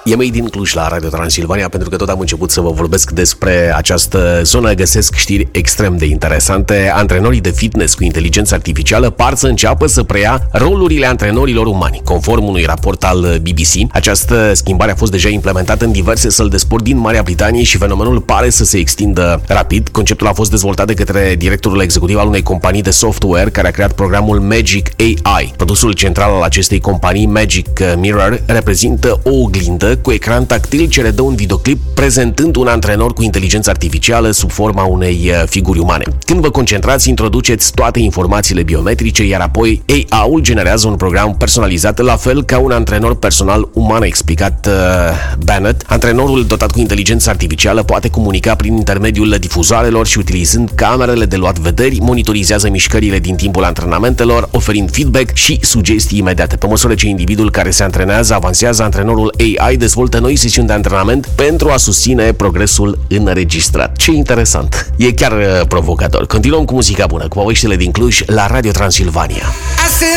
E Made in Cluj la Radio Transilvania, pentru că tot am început să vă vorbesc despre această zonă. Găsesc știri extrem de interesante. Antrenorii de fitness cu inteligență artificială par să înceapă să preia rolurile antrenorilor umani. Conform unui raport al BBC, această schimbare a fost deja implementată în diverse săli de sport din Marea Britanie și fenomenul pare să se extindă rapid. Conceptul a fost dezvoltat de către directorul executiv al unei companii de software care a creat programul Magic AI. Produsul central al acestei companii, Magic Mirror, reprezintă o oglindă cu ecran tactil ce redă un videoclip prezentând un antrenor cu inteligență artificială sub forma unei figuri umane. Când vă concentrați, introduceți toate informațiile biometrice, iar apoi AI-ul generează un program personalizat la fel ca un antrenor personal uman, a explicat Bennett. Antrenorul dotat cu inteligență artificială poate comunica prin intermediul difuzoarelor și utilizând camerele de luat vederi, monitorizează mișcările din timpul antrenamentelor, oferind feedback și sugestii imediate. Pe măsură ce individul care se antrenează avansează, antrenorul AI dezvoltă noi sesiuni de antrenament pentru a susține progresul înregistrat. Ce interesant! E chiar provocator. Continuăm cu muzica bună, cu poveștile din Cluj la Radio Transilvania.